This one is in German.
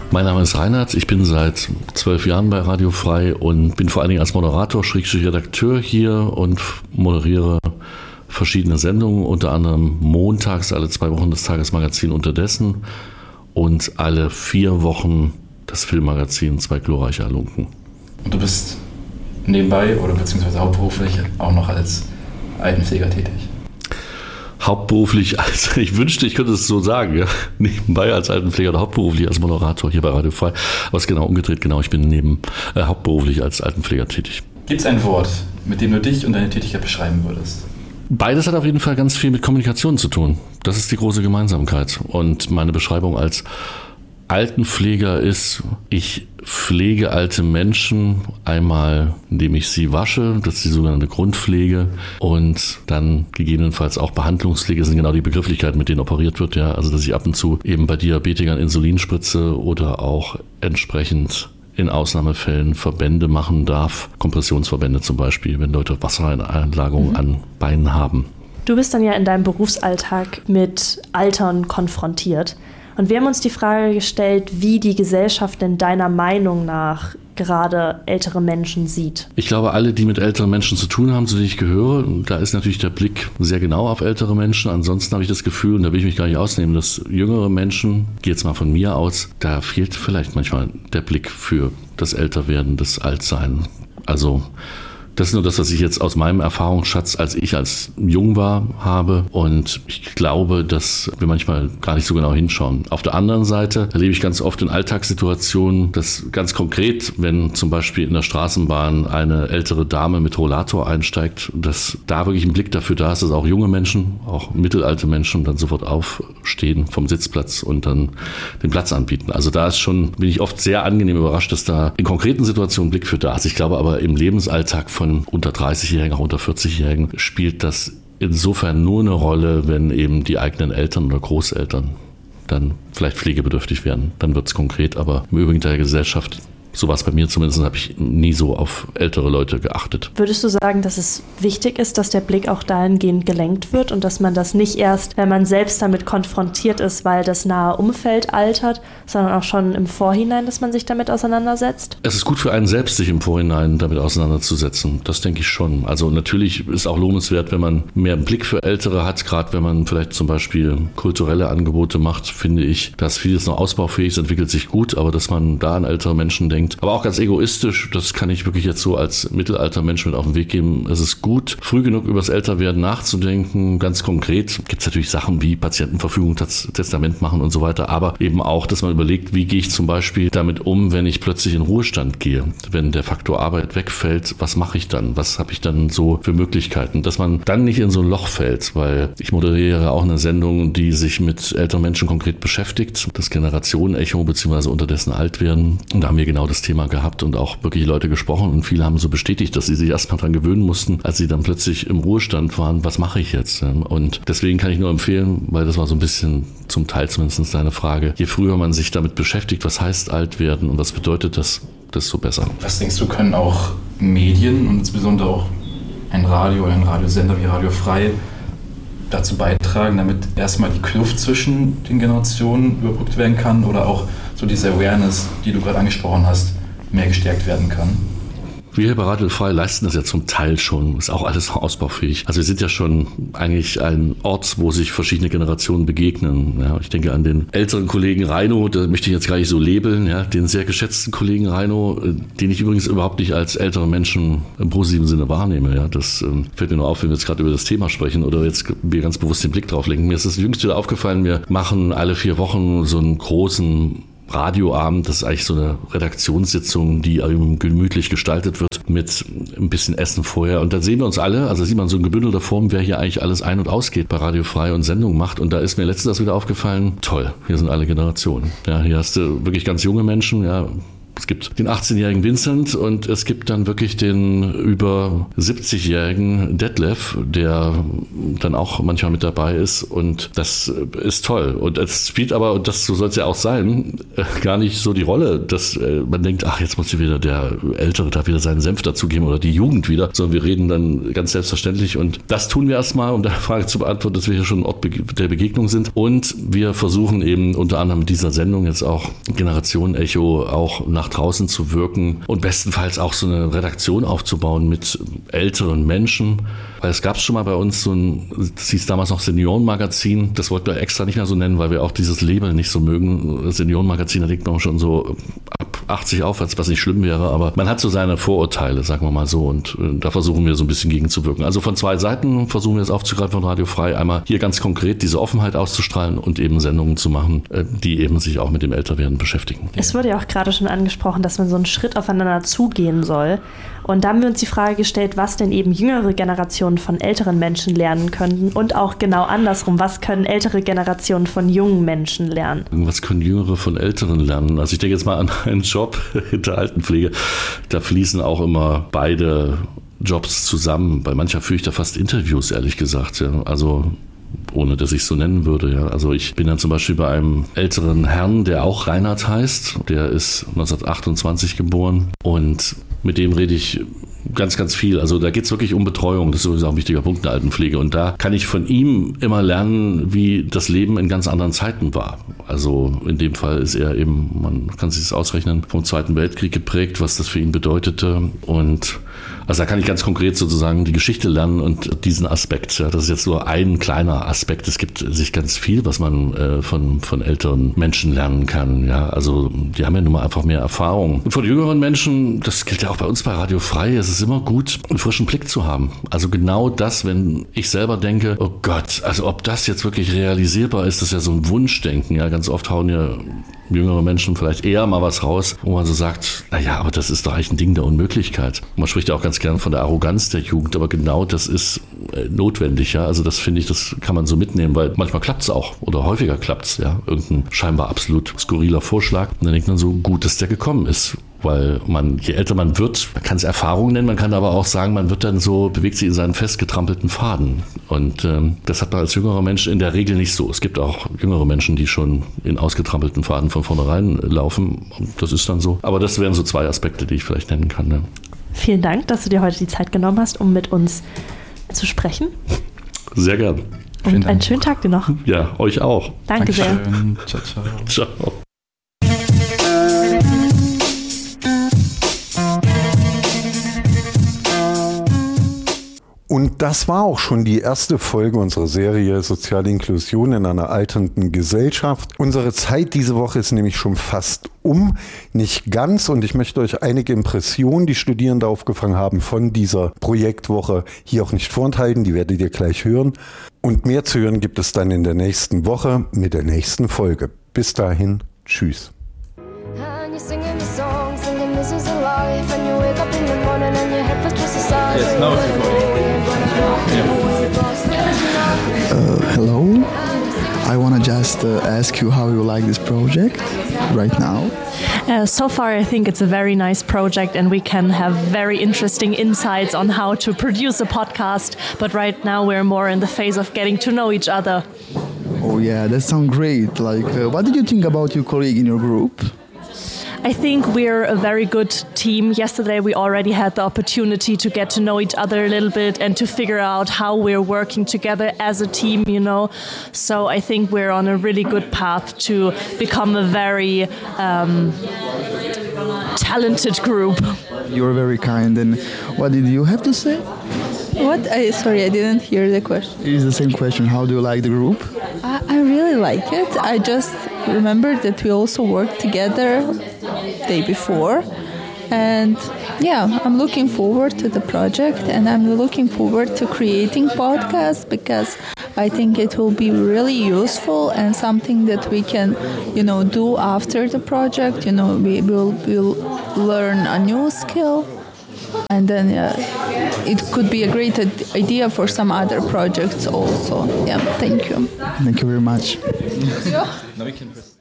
Mein Name ist Reinhard, ich bin seit 12 Jahren bei Radio Frei und bin vor allen Dingen als Moderator, Redakteur hier und moderiere verschiedene Sendungen, unter anderem montags alle 2 Wochen das Tagesmagazin Unterdessen und alle 4 Wochen das Filmmagazin Zwei glorreiche Halunken. Und du bist nebenbei oder beziehungsweise hauptberuflich auch noch als Altenpfleger tätig? Hauptberuflich, ich wünschte, ich könnte es so sagen, ja. Nebenbei als Altenpfleger oder hauptberuflich als Moderator hier bei Radio Frei. Aber es ist genau umgedreht, ich bin hauptberuflich als Altenpfleger tätig. Gibt es ein Wort, mit dem du dich und deine Tätigkeit beschreiben würdest? Beides hat auf jeden Fall ganz viel mit Kommunikation zu tun. Das ist die große Gemeinsamkeit. Und meine Beschreibung als Altenpfleger ist, ich pflege alte Menschen einmal, indem ich sie wasche, das ist die sogenannte Grundpflege, und dann gegebenenfalls auch Behandlungspflege, sind genau die Begrifflichkeiten, mit denen operiert wird, ja, also dass ich ab und zu eben bei Diabetikern Insulin spritze oder auch entsprechend in Ausnahmefällen Verbände machen darf, Kompressionsverbände zum Beispiel, wenn Leute Wassereinlagerungen an Beinen haben. Du bist dann ja in deinem Berufsalltag mit Altern konfrontiert. Und wir haben uns die Frage gestellt, wie die Gesellschaft denn deiner Meinung nach gerade ältere Menschen sieht. Ich glaube, alle, die mit älteren Menschen zu tun haben, zu denen ich gehöre, da ist natürlich der Blick sehr genau auf ältere Menschen. Ansonsten habe ich das Gefühl, und da will ich mich gar nicht ausnehmen, dass jüngere Menschen, ich gehe jetzt mal von mir aus, da fehlt vielleicht manchmal der Blick für das Älterwerden, das Altsein. Also das ist nur das, was ich jetzt aus meinem Erfahrungsschatz, als ich als jung war, habe. Und ich glaube, dass wir manchmal gar nicht so genau hinschauen. Auf der anderen Seite erlebe ich ganz oft in Alltagssituationen, dass ganz konkret, wenn zum Beispiel in der Straßenbahn eine ältere Dame mit Rollator einsteigt, dass da wirklich ein Blick dafür da ist, dass auch junge Menschen, auch mittelalte Menschen dann sofort aufstehen vom Sitzplatz und dann den Platz anbieten. Also da ist schon, bin ich oft sehr angenehm überrascht, dass da in konkreten Situationen ein Blick für da ist. Ich glaube aber im Lebensalltag von unter 30-Jährigen, auch unter 40-Jährigen spielt das insofern nur eine Rolle, wenn eben die eigenen Eltern oder Großeltern dann vielleicht pflegebedürftig werden. Dann wird es konkret, aber im Übrigen der Gesellschaft, so war es bei mir zumindest, habe ich nie so auf ältere Leute geachtet. Würdest du sagen, dass es wichtig ist, dass der Blick auch dahingehend gelenkt wird und dass man das nicht erst, wenn man selbst damit konfrontiert ist, weil das nahe Umfeld altert, sondern auch schon im Vorhinein, dass man sich damit auseinandersetzt? Es ist gut für einen selbst, sich im Vorhinein damit auseinanderzusetzen. Das denke ich schon. Also natürlich ist auch lohnenswert, wenn man mehr einen Blick für Ältere hat, gerade wenn man vielleicht zum Beispiel kulturelle Angebote macht, finde ich, dass vieles noch ausbaufähig ist, entwickelt sich gut, aber dass man da an ältere Menschen denkt. Aber auch ganz egoistisch, das kann ich wirklich jetzt so als Mittelaltermensch mit auf den Weg geben. Es ist gut, früh genug über das Älterwerden nachzudenken. Ganz konkret gibt es natürlich Sachen wie Patientenverfügung, Testament machen und so weiter, aber eben auch, dass man überlegt, wie gehe ich zum Beispiel damit um, wenn ich plötzlich in Ruhestand gehe. Wenn der Faktor Arbeit wegfällt, was mache ich dann? Was habe ich dann so für Möglichkeiten? Dass man dann nicht in so ein Loch fällt, weil ich moderiere auch eine Sendung, die sich mit älteren Menschen konkret beschäftigt. Das Generationenecho bzw. unterdessen alt werden. Und da haben wir genau das Thema gehabt und auch wirklich Leute gesprochen und viele haben so bestätigt, dass sie sich erstmal dran gewöhnen mussten, als sie dann plötzlich im Ruhestand waren, was mache ich jetzt? Und deswegen kann ich nur empfehlen, weil das war so ein bisschen zum Teil zumindest deine Frage, je früher man sich damit beschäftigt, was heißt alt werden und was bedeutet das, desto besser. Was denkst du, können auch Medien und insbesondere auch ein Radio oder ein Radiosender wie Radio Frei dazu beitragen, damit erstmal die Kluft zwischen den Generationen überbrückt werden kann oder auch so diese Awareness, die du gerade angesprochen hast, mehr gestärkt werden kann? Wir hier bei Radio Frei leisten das ja zum Teil schon, ist auch alles ausbaufähig. Also wir sind ja schon eigentlich ein Ort, wo sich verschiedene Generationen begegnen. Ja, ich denke an den älteren Kollegen Reino, da möchte ich jetzt gar nicht so labeln, ja, den sehr geschätzten Kollegen Reino, den ich übrigens überhaupt nicht als älteren Menschen im positiven Sinne wahrnehme. Ja, das fällt mir nur auf, wenn wir jetzt gerade über das Thema sprechen oder jetzt wir ganz bewusst den Blick drauf lenken. Mir ist das jüngst wieder aufgefallen, wir machen alle 4 Wochen so einen großen Radioabend, das ist eigentlich so eine Redaktionssitzung, die gemütlich gestaltet wird mit ein bisschen Essen vorher. Und da sehen wir uns alle, also sieht man so in gebündelter Form, wer hier eigentlich alles ein- und ausgeht bei Radio Frei und Sendungen macht. Und da ist mir letztens wieder aufgefallen, toll, hier sind alle Generationen. Ja, hier hast du wirklich ganz junge Menschen, ja, Es gibt den 18-jährigen Vincent und es gibt dann wirklich den über 70-jährigen Detlef, der dann auch manchmal mit dabei ist und das ist toll. Und es spielt aber, und das so soll es ja auch sein, gar nicht so die Rolle, dass man denkt, ach, jetzt muss wieder der Ältere da wieder seinen Senf dazugeben oder die Jugend wieder, sondern wir reden dann ganz selbstverständlich und das tun wir erstmal, um deine Frage zu beantworten, dass wir hier schon Ort der Begegnung sind und wir versuchen eben unter anderem mit dieser Sendung jetzt auch Generation Echo auch nach draußen zu wirken und bestenfalls auch so eine Redaktion aufzubauen mit älteren Menschen. Weil es gab schon mal bei uns so das hieß damals noch Seniorenmagazin, das wollten wir extra nicht mehr so nennen, weil wir auch dieses Label nicht so mögen. Das Seniorenmagazin, da liegt man schon so ab 80 aufwärts, was nicht schlimm wäre, aber man hat so seine Vorurteile, sagen wir mal so, und da versuchen wir so ein bisschen gegenzuwirken. Also von zwei Seiten versuchen wir es aufzugreifen von Radio Frei. Einmal hier ganz konkret diese Offenheit auszustrahlen und eben Sendungen zu machen, die eben sich auch mit dem Älterwerden beschäftigen. Es wurde ja auch gerade schon angesprochen, dass man so einen Schritt aufeinander zugehen soll. Und da haben wir uns die Frage gestellt, was denn eben jüngere Generationen von älteren Menschen lernen könnten und auch genau andersrum, was können ältere Generationen von jungen Menschen lernen? Was können Jüngere von Älteren lernen? Also ich denke jetzt mal an einen Job in der Altenpflege. Da fließen auch immer beide Jobs zusammen. Bei mancher führe ich da fast Interviews, ehrlich gesagt. Ja. Also ohne dass ich es so nennen würde. Ja. Also ich bin dann zum Beispiel bei einem älteren Herrn, der auch Reinhard heißt. Der ist 1928 geboren und mit dem rede ich ganz, ganz viel. Also da geht es wirklich um Betreuung. Das ist sowieso auch ein wichtiger Punkt in der Altenpflege. Und da kann ich von ihm immer lernen, wie das Leben in ganz anderen Zeiten war. Also in dem Fall ist er eben, man kann sich das ausrechnen, vom Zweiten Weltkrieg geprägt, was das für ihn bedeutete. Und also da kann ich ganz konkret sozusagen die Geschichte lernen und diesen Aspekt. Ja, das ist jetzt nur ein kleiner Aspekt. Es gibt sich ganz viel, was man von älteren Menschen lernen kann. Ja, also die haben ja nun mal einfach mehr Erfahrung. Und von jüngeren Menschen, das gilt ja auch bei uns bei Radio Frei, es ist immer gut, einen frischen Blick zu haben. Also genau das, wenn ich selber denke, oh Gott, also ob das jetzt wirklich realisierbar ist, das ist ja so ein Wunschdenken. Ja, ganz oft hauen ja jüngere Menschen vielleicht eher mal was raus, wo man so sagt, naja, aber das ist doch eigentlich ein Ding der Unmöglichkeit. Man spricht ja auch ganz gern von der Arroganz der Jugend, aber genau das ist notwendig, ja. Also das finde ich, das kann man so mitnehmen, weil manchmal klappt es auch oder häufiger klappt es, ja. Irgendein scheinbar absolut skurriler Vorschlag und dann denkt man so, gut, dass der gekommen ist. Weil je älter man wird, man kann es Erfahrung nennen, man kann aber auch sagen, man wird dann so, bewegt sich in seinen festgetrampelten Faden. Und das hat man als jüngerer Mensch in der Regel nicht so. Es gibt auch jüngere Menschen, die schon in ausgetrampelten Faden von vornherein laufen. Das ist dann so. Aber das wären so zwei Aspekte, die ich vielleicht nennen kann. Ne? Vielen Dank, dass du dir heute die Zeit genommen hast, um mit uns zu sprechen. Sehr gern. Und einen schönen Tag dir noch. Ja, euch auch. Danke sehr. Ciao, ciao. Ciao. Und das war auch schon die erste Folge unserer Serie Soziale Inklusion in einer alternden Gesellschaft. Unsere Zeit diese Woche ist nämlich schon fast um, nicht ganz. Und ich möchte euch einige Impressionen, die Studierende aufgefangen haben von dieser Projektwoche, hier auch nicht vorenthalten. Die werdet ihr gleich hören. Und mehr zu hören gibt es dann in der nächsten Woche mit der nächsten Folge. Bis dahin, tschüss. Yes, now it's recording. Hello. I want to just ask you how you like this project right now. So far, I think it's a very nice project and we can have very interesting insights on how to produce a podcast. But right now, we're more in the phase of getting to know each other. Oh yeah, that sounds great. Like, what did you think about your colleague in your group? I think we're a very good team. Yesterday we already had the opportunity to get to know each other a little bit and to figure out how we're working together as a team, you know. So I think we're on a really good path to become a very talented group. You're very kind. And what did you have to say? What? Sorry, I didn't hear the question. It is the same question. How do you like the group? I really like it. I just remembered that we also worked together day before. And yeah, I'm looking forward to the project and I'm looking forward to creating podcasts because I think it will be really useful and something that we can, you know, do after the project. You know, we'll learn a new skill. And then it could be a great idea for some other projects also. Yeah, thank you. Thank you very much. Now we can press.